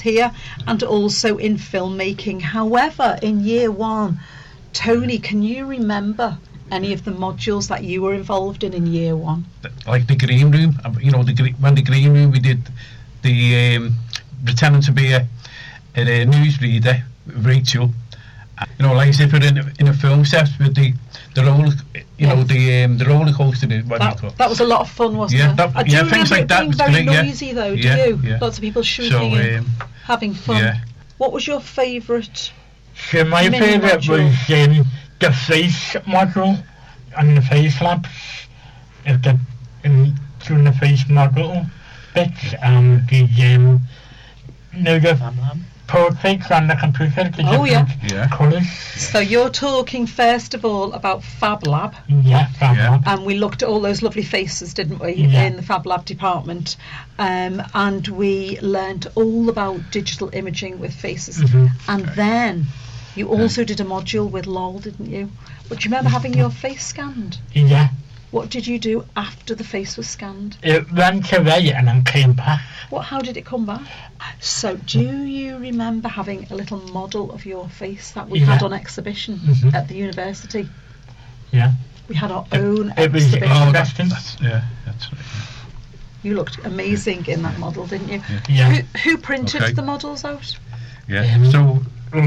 here, and also in filmmaking. However, in year one, Tony, can you remember any of the modules that you were involved in year one? Like the green room, you know, when the green room, we did the pretending to be a newsreader, Rachel. You know, like as if we're in a film set with the roller, you know, the roller coaster. That was a lot of fun, wasn't it? I do things like that. Being very noisy though. Do you? Yeah. Lots of people shooting and having fun. Yeah. What was your favourite? So my favourite was the face module and the face labs. During the face model bits and the portraits on the computer. Colours. So you're talking first of all about Fab Lab. Yeah, Fab Lab. And we looked at all those lovely faces, didn't we, in the Fab Lab department, and we learnt all about digital imaging with faces. And then you also did a module with LOL, didn't you? But do you remember having your face scanned? Yeah. What did you do after the face was scanned? It went away and then came back. How did it come back? So do you remember having a little model of your face that we had on exhibition at the university? Yeah. We had our own exhibition. That's right. Yeah. You looked amazing in that model, didn't you? Yeah. Who printed the models out? Yeah. So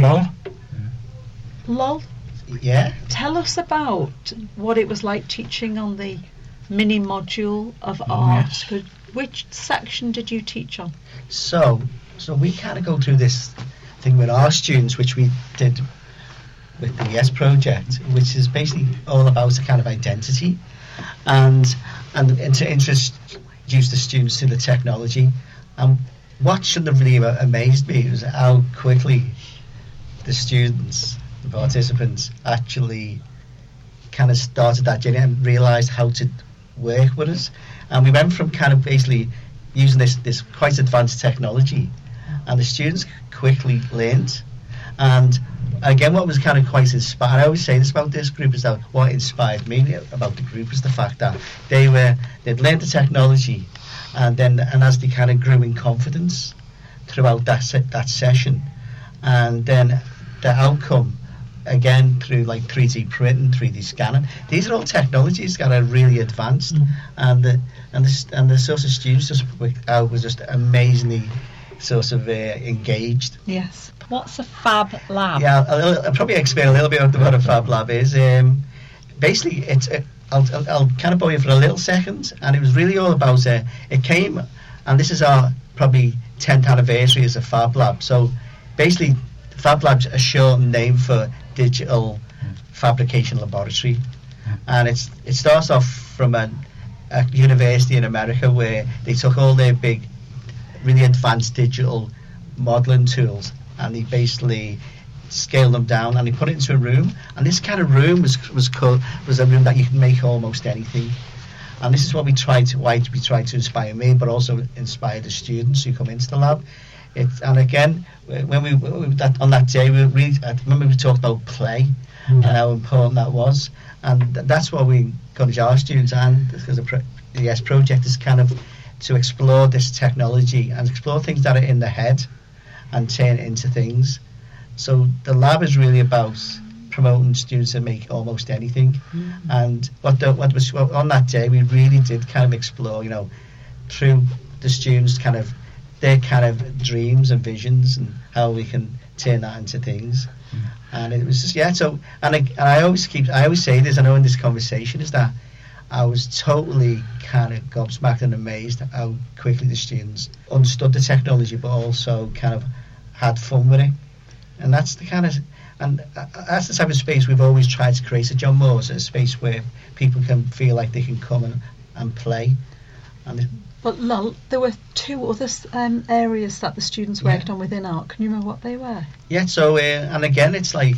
LOL? Yeah. Tell us about what it was like teaching on the mini module of art. Yes. Which section did you teach on? So we kind of go through this thing with our students, which we did with the YES project, which is basically all about a kind of identity and to introduce the students to the technology. And what should have really amazed me was how quickly the students, the participants, actually kind of started that journey and realised how to work with us. And we went from kind of basically using this quite advanced technology, and the students quickly learned. And again, what was kind of quite inspiring, I always say this about this group, is that what inspired me about the group is the fact that they'd learned the technology, and as they kind of grew in confidence throughout that session, and then the outcome, again through like 3D printing, 3D scanning, these are all technologies that are really advanced, and the sort of students was just amazingly sort of engaged. Yes. What's a Fab Lab? Yeah, I'll probably explain a little bit what a Fab Lab is. Basically, I'll kind of bore you for a little second, and it was really all about it came, and this is our probably 10th anniversary as a Fab Lab. So basically, Fab Lab's a short name for Digital Fabrication Laboratory, and it starts off from a university in America where they took all their big, really advanced digital modelling tools, and they basically scaled them down and they put it into a room, and this kind of room was a room that you can make almost anything. And this is what we tried to inspire me, but also inspire the students who come into the lab. And again, when we on that day, I remember we talked about play and how important that was, and that's what we encourage our students, and because the YES project is kind of to explore this technology and explore things that are in the head and turn it into things. So the lab is really about promoting students to make almost anything. And what was on that day, we really did kind of explore, through the students kind of their kind of dreams and visions and how we can turn that into things. And it was just so I always say this, I know in this conversation, is that I was totally kind of gobsmacked and amazed at how quickly the students understood the technology, but also kind of had fun with it. And that's the kind of, and that's the type of space we've always tried to create at John Moores, a space where people can feel like they can come and play. But Lol, there were two other areas that the students worked on within art. Can you remember what they were? Yeah, so and again, it's like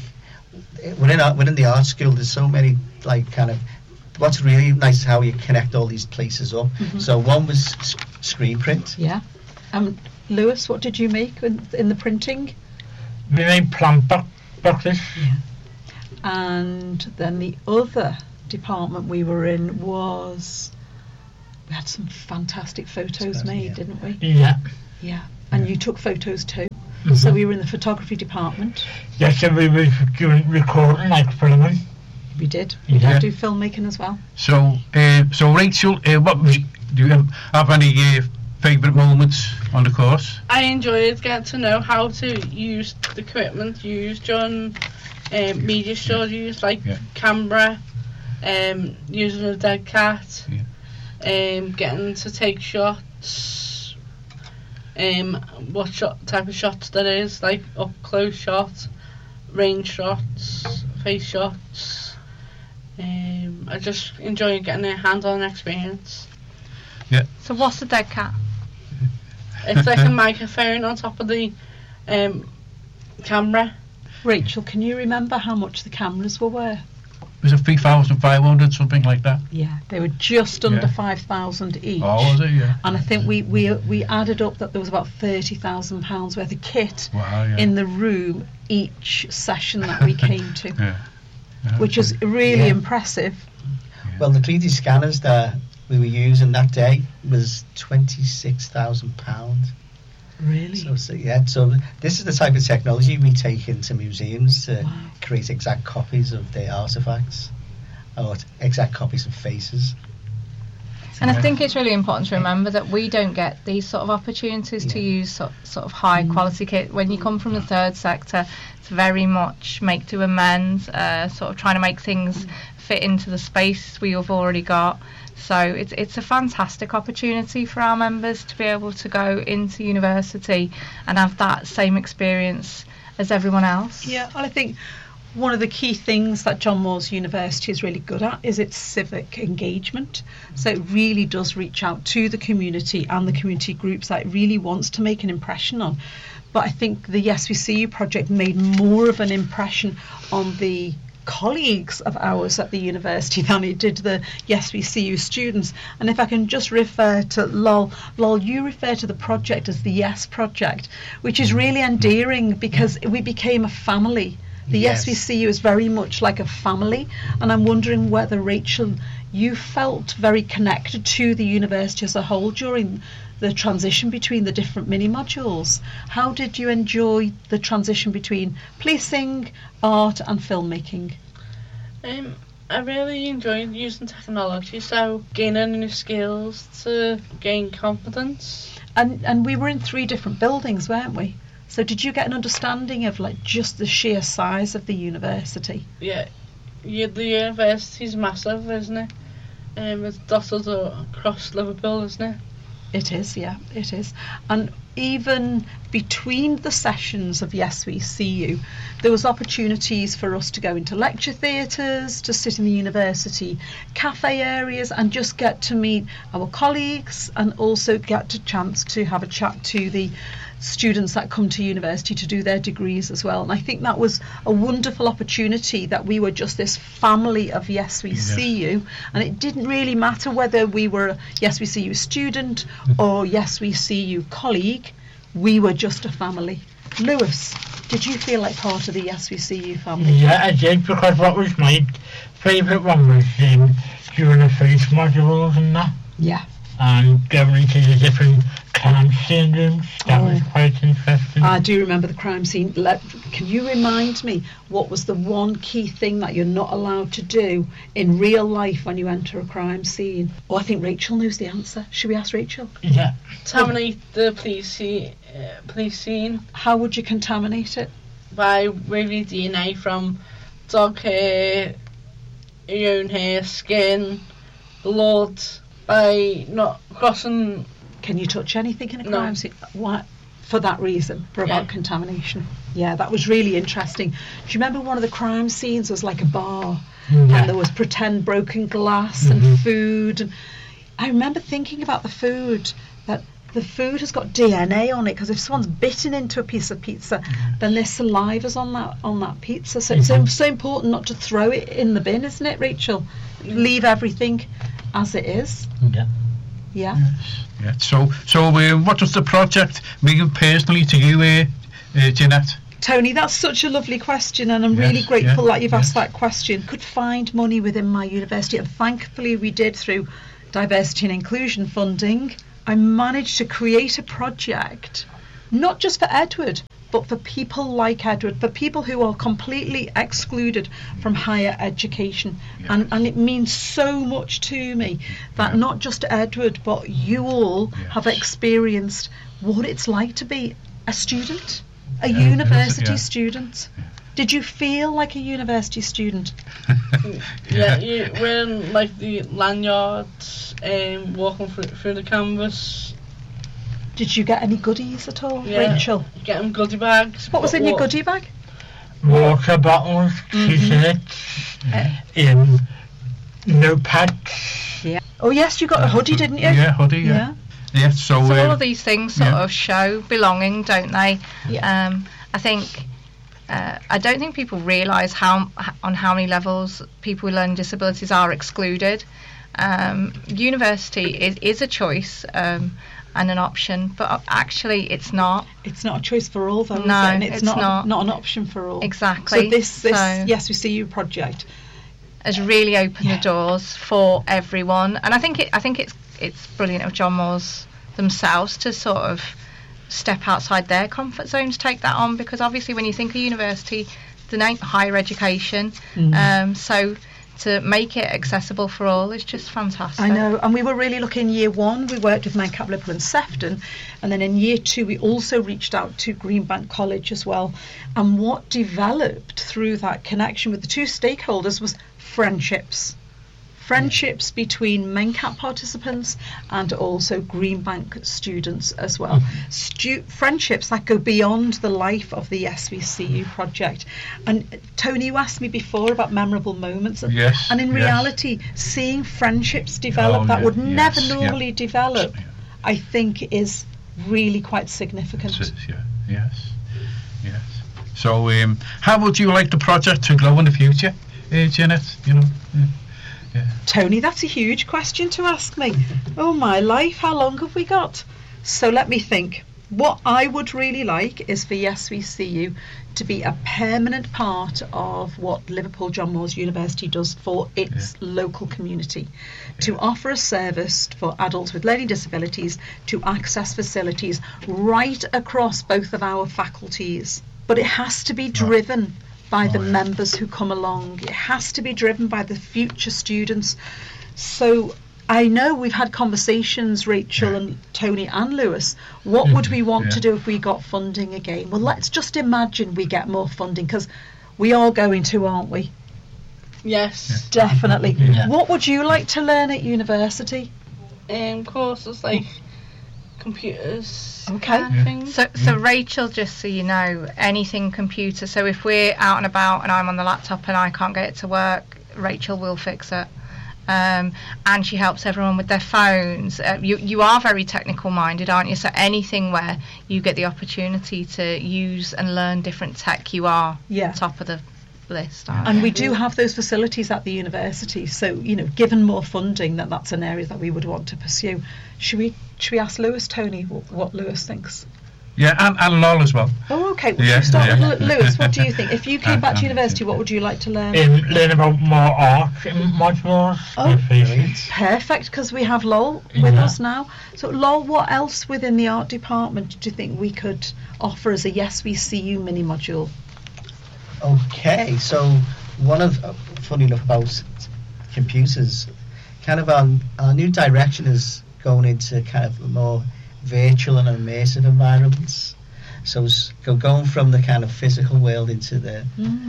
within the art school, there's so many kind of. What's really nice is how you connect all these places up. So one was screen print. Yeah. Lewis, what did you make in the printing? We made plant boxes. Yeah. And then the other department we were in was, we had some fantastic photos made, didn't we? Yeah. Yeah. And you took photos too? So we were in the photography department. Yes, and we were doing recording, like filming. We did. Yeah. We did do filmmaking as well. So Rachel, do you have any favourite moments on the course? I enjoyed getting to know how to use the equipment used during media studies, like camera, using a dead cat, getting to take shots, what type of shots there is, like up close shots, range shots, face shots. I just enjoy getting a hands-on experience. Yeah. So what's a dead cat? It's like a microphone on top of the camera. Rachel, can you remember how much the cameras were worth? Was it 3,500, something like that? Yeah, they were just under 5,000 each. Oh, was it? Yeah. And I think we added up that there was about £30,000 worth of kit in the room each session that we came to, which was really impressive. Yeah. Well, the 3D scanners that we were using that day was £26,000. Really? So this is the type of technology we take into museums to create exact copies of their artifacts, or exact copies of faces. And I think it's really important to remember that we don't get these sort of opportunities to use sort of high quality kit. When you come from the third sector, it's very much make do amend, sort of trying to make things fit into the space we've already got. So it's a fantastic opportunity for our members to be able to go into university and have that same experience as everyone else. Yeah, well, I think one of the key things that John Moores University is really good at is its civic engagement. So it really does reach out to the community and the community groups that it really wants to make an impression on. But I think the Yes We See You project made more of an impression on the colleagues of ours at the university than it did the Yes We See You students. And if I can just refer to Lol, you refer to the project as the Yes Project, which is really endearing because we became a family. The Yes We See You is very much like a family, and I'm wondering whether, Rachel, you felt very connected to the university as a whole during the transition between the different mini modules. How did you enjoy the transition between policing, art and filmmaking? I really enjoyed using technology, so gaining new skills to gain confidence. And we were in 3 different buildings, weren't we? So did you get an understanding of like just the sheer size of the university? Yeah, the university's massive, isn't it? It's dotted across Liverpool, isn't it? It is, yeah, it is. And even between the sessions of Yes We See You, there was opportunities for us to go into lecture theatres, to sit in the university cafe areas and just get to meet our colleagues and also get a chance to have a chat to the students that come to university to do their degrees as well. And I think that was a wonderful opportunity, that we were just this family of Yes We See You, and it didn't really matter whether we were a Yes We See You student or Yes We See You colleague, we were just a family. Lewis, did you feel like part of the Yes We See You family? Yeah, I did, because what was my favourite one was during the face modules and that. Yeah. And going into the different crime scene rooms. That was quite interesting. I do remember the crime scene. Can you remind me what was the one key thing that you're not allowed to do in real life when you enter a crime scene? Oh, I think Rachel knows the answer. Should we ask Rachel? Yeah. Contaminate the police scene. How would you contaminate it? By removing DNA from dog hair, your own hair, skin, blood. By not crossing. Can you touch anything in a crime scene? Why? For that reason, about contamination. Yeah, that was really interesting. Do you remember one of the crime scenes was like a bar, and there was pretend broken glass and food? And I remember thinking about the food, that the food has got DNA on it, because if someone's bitten into a piece of pizza, then their saliva's on that pizza. So it's so important not to throw it in the bin, isn't it, Rachel? Leave everything as it is. Yeah. So what was the project mean personally to you, Jeanette? Tony, that's such a lovely question, and I'm really grateful that you've asked that question. Could find money within my university, and thankfully we did through diversity and inclusion funding. I managed to create a project, not just for Edward, but for people like Edward, for people who are completely excluded from higher education. And it means so much to me that not just Edward, but you all have experienced what it's like to be a student, a university student. Did you feel like a university student? You wearing like the lanyards, walking through the campus. Did you get any goodies at all, Yeah, Rachel? getting goodie bags. What was in your goodie bag? Water bottles, t-shirts, notepads. Yeah. Oh yes, you got a hoodie, didn't you? Yeah, hoodie. Yeah. So all of these things sort of show belonging, don't they? Yeah. I think. I don't think people realise on how many levels people with learning disabilities are excluded. University is a choice and an option, but actually it's not. It's not a choice for all, though. No, is it? It's not an option for all. Exactly. So this Yes We See You project has really opened the doors for everyone, and I think it's brilliant of John Moores themselves to sort of step outside their comfort zone to take that on, because obviously when you think of university, the name higher education, so to make it accessible for all is just fantastic. I know, and we were really lucky in year 1. We worked with Mencap, Liverpool and Sefton, and then in year 2 we also reached out to Greenbank College as well. And what developed through that connection with the two stakeholders was friendships between Mencap participants and also Greenbank students as well. Friendships that go beyond the life of the Yes We See You project. And Tony, you asked me before about memorable moments. And in reality, seeing friendships develop that would never normally develop, I think is really quite significant. Yes. So how would you like the project to grow in the future, Janet? Tony, that's a huge question to ask me. Oh my life, how long have we got? So let me think. What I would really like is for Yes We See You to be a permanent part of what Liverpool John Moores University does for its local community, to offer a service for adults with learning disabilities to access facilities right across both of our faculties. But it has to be driven by the members who come along. It has to be driven by the future students. So I know we've had conversations, Rachel and Tony and Lewis, what would we want to do if we got funding again? Well, let's just imagine we get more funding, because we are going to, aren't we? Yes. Definitely. What would you like to learn at university? Courses like computers. Okay. So Rachel, just so you know, anything computer. So if we're out and about and I'm on the laptop and I can't get it to work, Rachel will fix it. And she helps everyone with their phones. You are very technical minded, aren't you? So anything where you get the opportunity to use and learn different tech, you are top of the list. And we do have those facilities at the university. So, given more funding, that's an area that we would want to pursue. Should we ask Lewis, Tony, what Lewis thinks? Yeah, and Lol as well. Oh, okay. Well, should we start with Lewis? What do you think? If you came back to university, what would you like to learn? Learn about more art modules. Perfect, because we have Lol with us now. So, Lol, what else within the art department do you think we could offer as a Yes We See You mini module? Okay, so one of funny enough about computers, kind of our new direction is going into kind of more virtual and immersive environments. So going from the kind of physical world into the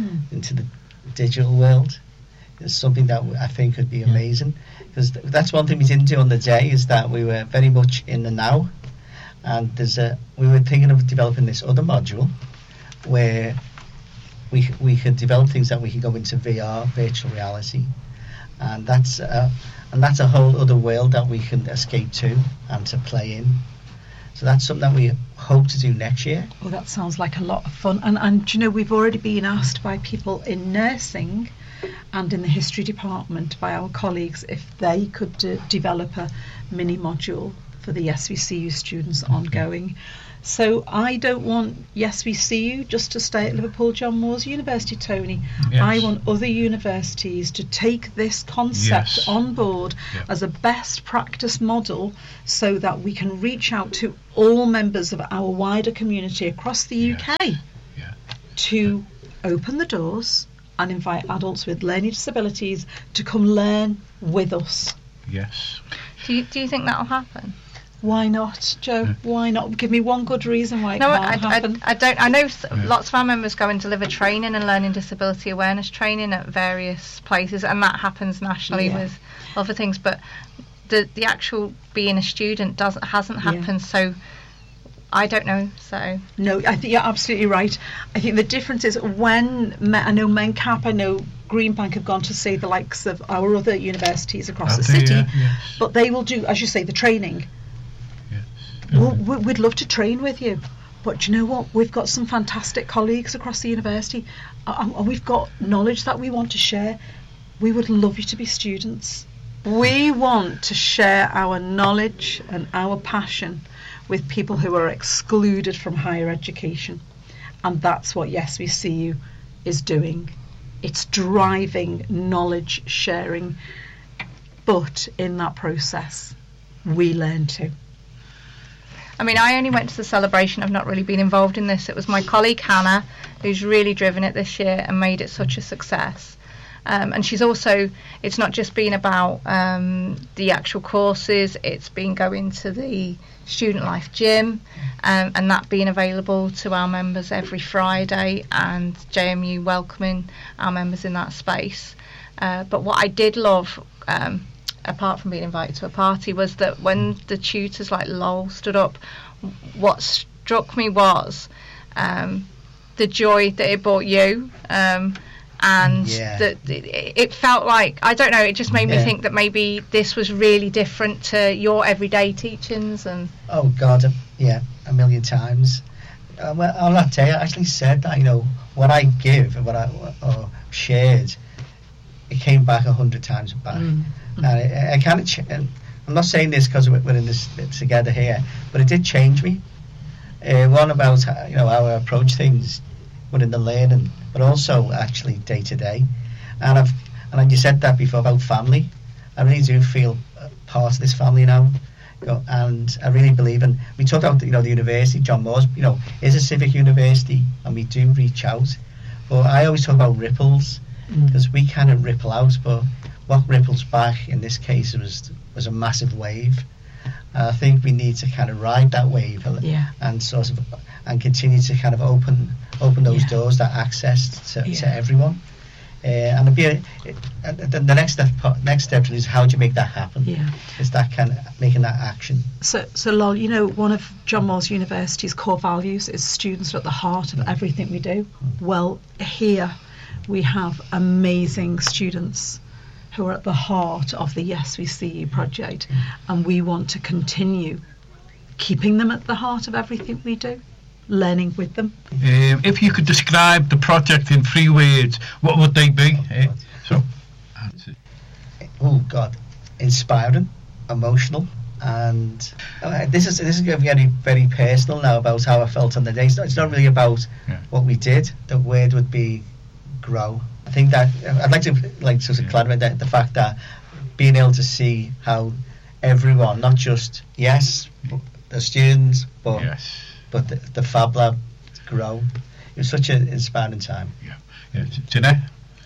digital world is something that I think could be amazing, because that's one thing we didn't do on the day, is that we were very much in the now, and we were thinking of developing this other module where we could develop things that we could go into VR, virtual reality, and that's a whole other world that we can escape to and to play in. So that's something that we hope to do next year. Oh, that sounds like a lot of fun. And we've already been asked by people in nursing and in the history department, by our colleagues, if they could develop a mini module for the Yes We See You students ongoing. So I don't want Yes We See You just to stay at Liverpool John Moores University, Tony. Yes. I want other universities to take this concept Yes. on board Yeah. as a best practice model, so that we can reach out to all members of our wider community across the UK Yeah. to open the doors and invite adults with learning disabilities to come learn with us. Yes. Do you think that'll happen? Why not, Joe? Why not? Give me one good reason why it No, can't happen. I don't. I know lots of our members go and deliver training and learning disability awareness training at various places, and that happens nationally Yeah. with other things. But the actual being a student hasn't happened. So I don't know. So No, I think you're absolutely right. I think the difference is when I know Mencap, I know Greenbank have gone to see the likes of our other universities across the city, Yes. but they will do, as you say, the training. We'd love to train with you, but do you know what? We've got some fantastic colleagues across the university, and we've got knowledge that we want to share. We would love you to be students. We want to share our knowledge and our passion with people who are excluded from higher education, and that's what Yes We See You is doing. It's driving knowledge sharing, but in that process we learn too. I mean, I only went to the celebration. I've not really been involved in this. It was my colleague Hannah who's really driven it this year and made it such a success. And she's also, it's not just been about the actual courses, it's been going to the Student Life Gym and that being available to our members every Friday, and JMU welcoming our members in that space. But what I did love, apart from being invited to a party, was that when the tutors like Lowell stood up, what struck me was the joy that it brought you, and that it felt like, I don't know, it just made me think that maybe this was really different to your everyday teachings. And oh God, yeah, a million times. Well, on that day I actually said that, you know, what I give and what I shared, it came back 100 times back. And I kind of I'm not saying this because we're in this together here, but it did change me. One about, you know, how I approach things within the learning, but also actually day to day. And you said that before about family. I really do feel part of this family now, you know, and I really believe in. We talked about, you know, the university, John Moores, you know, is a civic university, and we do reach out. But I always talk about ripples, because we kind of ripple out, but what ripples back in this case was a massive wave. And I think we need to kind of ride that wave and sort of and continue to kind of open those doors, that access to everyone. And the next step is, how do you make that happen? Is that kind of making that action. So Lol, you know, one of John Moores University's core values is students are at the heart of everything we do. Well, here we have amazing students who are at the heart of the Yes We See You project, and we want to continue keeping them at the heart of everything we do, learning with them. If you could describe the project in 3 words, what would they be? Oh God, inspiring, emotional, and this is getting very personal now about how I felt on the day. It's not really about what we did. The word would be grow. I think that I'd like to sort of clarify that the fact that being able to see how everyone, not just the students, but the Fab Lab grow. It was such an inspiring time. Jeanette?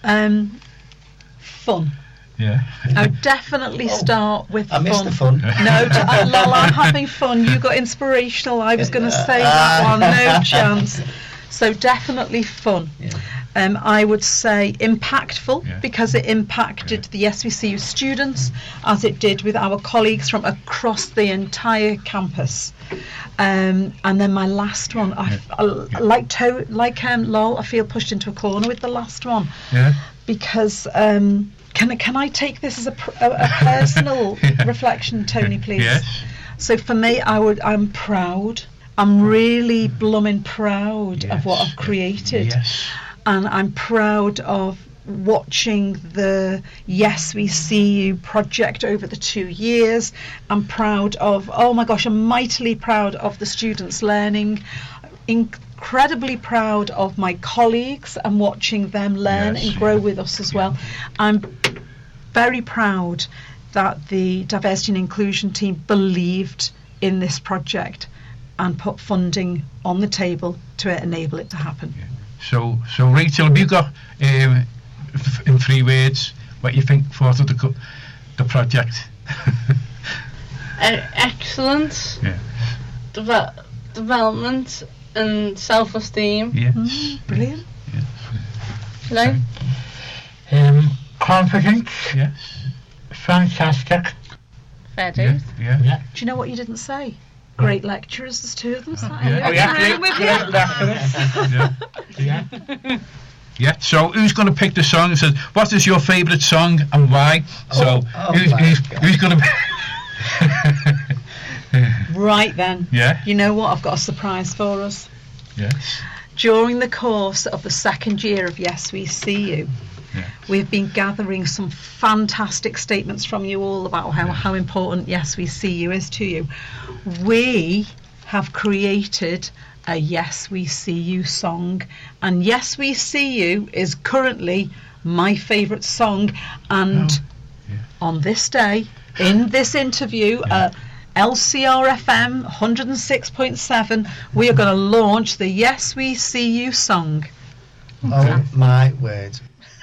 Fun. I would definitely start with fun. I missed the fun. No, Lol, I'm having fun. You got inspirational. I was going to say that one. No chance. So definitely fun. I would say impactful, because it impacted the Yes We See You students as it did with our colleagues from across the entire campus. And then my last one, like Lol, I feel pushed into a corner with the last one, because can I take this as a personal reflection, Tony, please? Yes. So for me, I'm proud. I'm really blooming proud of what I've created. And I'm proud of watching the Yes We See You project over the 2 years. I'm proud of, oh my gosh, I'm mightily proud of the students learning, incredibly proud of my colleagues and watching them learn and grow with us as well. I'm very proud that the diversity and inclusion team believed in this project and put funding on the table to enable it to happen. So Rachel, have you got in 3 words what you think for the project? Excellence, development, and self-esteem. Yes. Brilliant. Hello? Confidence. Yes. Fantastic. Fair dues. Yeah. Do you know what you didn't say? Great lecturers, there's 2 of them. Yeah. So who's going to pick the song? It says, what is your favourite song and why? So who's going to? Right then. Yeah. You know what? I've got a surprise for us. Yes. During the course of the 2nd year of Yes We See You, we've been gathering some fantastic statements from you all about how important Yes We See You is to you. We have created a Yes We See You song, and Yes We See You is currently my favourite song, and on this day, in this interview, LCR FM 106.7, we are going to launch the Yes We See You song. Oh my word.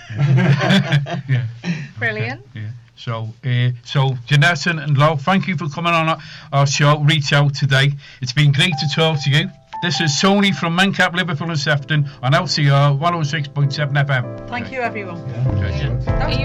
Brilliant. So Janetta and Lo, thank you for coming on our show, Reach Out today. It's been great to talk to you. This is Tony from Mencap, Liverpool and Sefton on LCR 106.7 FM. Thank you, everyone. Yeah.